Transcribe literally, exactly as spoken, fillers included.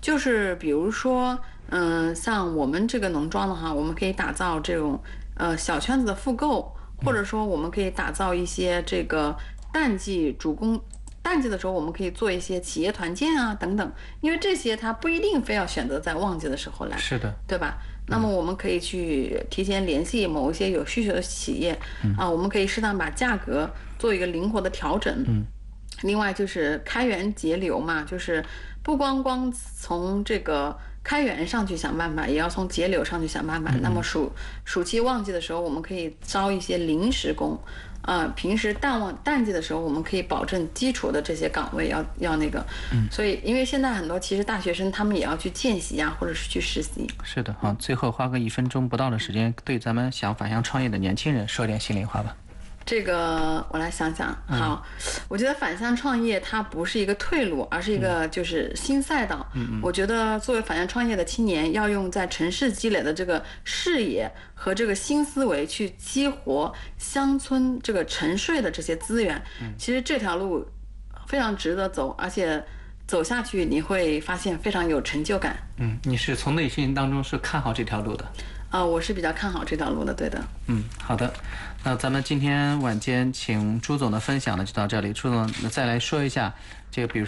就是比如说，嗯、呃，像我们这个农庄的话，我们可以打造这种呃小圈子的复购，或者说我们可以打造一些这个淡季主攻。淡季的时候，我们可以做一些企业团建啊，等等，因为这些它不一定非要选择在旺季的时候来， 是的， 对吧？那么我们可以去提前联系某一些有需求的企业，嗯、啊，我们可以适当把价格做一个灵活的调整。 嗯， 另外就是开源节流嘛，就是不光光从这个开源上去想办法，也要从节流上去想办法。嗯、那么暑暑期旺季的时候，我们可以招一些临时工。呃，平时淡旺淡季的时候，我们可以保证基础的这些岗位要要那个，嗯，所以因为现在很多其实大学生他们也要去见习啊，或者是去实习。 是的，好，最后花个一分钟不到的时间，对咱们想返乡创业的年轻人说点心里话吧。 这个我来想想，好，嗯、我觉得返乡创业它不是一个退路，而是一个就是新赛道。嗯嗯，我觉得作为返乡创业的青年，要用在城市积累的这个视野和这个新思维去激活乡村这个沉睡的这些资源。嗯，其实这条路非常值得走，而且走下去你会发现非常有成就感。 嗯，你是从内心当中是看好这条路的。 啊、呃，我是比较看好这条路的，对的。 嗯，好的。那咱们今天晚间请朱总的分享呢，就到这里。朱总再来说一下，这个比如。